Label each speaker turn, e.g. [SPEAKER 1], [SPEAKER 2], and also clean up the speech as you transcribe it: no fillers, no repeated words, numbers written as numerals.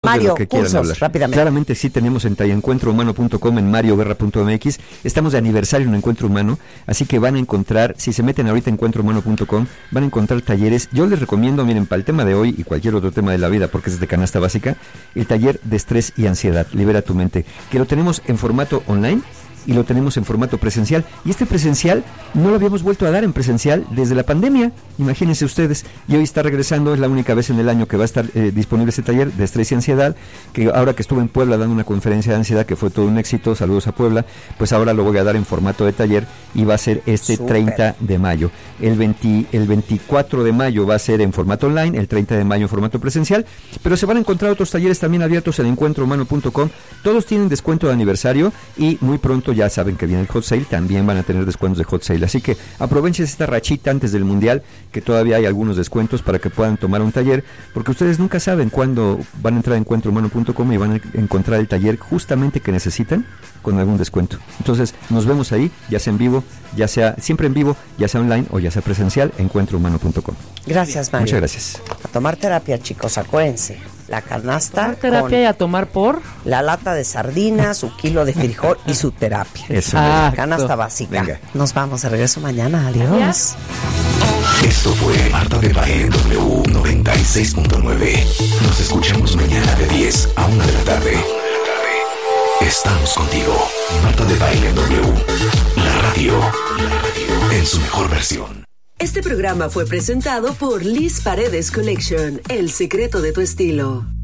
[SPEAKER 1] Mario,
[SPEAKER 2] de lo que quieran
[SPEAKER 1] cursos,
[SPEAKER 2] hablar.
[SPEAKER 1] rápidamente.
[SPEAKER 2] Claramente sí tenemos en tallencuentrohumano.com, en marioguerra.mx. Estamos de aniversario en Encuentro Humano, así que van a encontrar, si se meten ahorita en encuentrohumano.com, van a encontrar talleres. Yo les recomiendo, miren, para el tema de hoy y cualquier otro tema de la vida, porque es de canasta básica, el taller de estrés y ansiedad, Libera tu mente, que lo tenemos en formato online y lo tenemos en formato presencial, y este presencial no lo habíamos vuelto a dar en presencial desde la pandemia, imagínense ustedes, y hoy está regresando, es la única vez en el año que va a estar disponible este taller de estrés y ansiedad, que ahora que estuve en Puebla dando una conferencia de ansiedad que fue todo un éxito, saludos a Puebla, pues ahora lo voy a dar en formato de taller y va a ser este
[SPEAKER 1] Súper.
[SPEAKER 2] 30 de mayo, el 24 de mayo va a ser en formato online, el 30 de mayo en formato presencial, pero se van a encontrar otros talleres también abiertos en encuentrohumano.com, todos tienen descuento de aniversario y muy pronto ya saben que viene el hot sale, también van a tener descuentos de hot sale, así que aprovechen esta rachita antes del mundial, que todavía hay algunos descuentos para que puedan tomar un taller, porque ustedes nunca saben cuándo van a entrar a encuentrohumano.com y van a encontrar el taller justamente que necesitan con algún descuento. Entonces nos vemos ahí, ya sea en vivo, ya sea siempre en vivo, ya sea online o ya sea presencial, encuentrohumano.com.
[SPEAKER 1] Gracias, Mario.
[SPEAKER 2] Muchas gracias.
[SPEAKER 1] A tomar terapia, chicos, acuérdense. La canasta
[SPEAKER 3] Tomar terapia
[SPEAKER 1] con
[SPEAKER 3] y a tomar por...
[SPEAKER 1] la lata de sardinas, su kilo de frijol y su terapia.
[SPEAKER 2] Eso.
[SPEAKER 3] Ah,
[SPEAKER 1] Canasta básica.
[SPEAKER 2] Venga.
[SPEAKER 1] Nos vamos, de regreso mañana. Adiós.
[SPEAKER 4] Esto fue Marta de Baile en W 96.9. Nos escuchamos mañana de 10 a 1 de la tarde. Estamos contigo. Marta de Baile en W. La radio en su mejor versión.
[SPEAKER 5] Este programa fue presentado por Liz Paredes Collection, el secreto de tu estilo.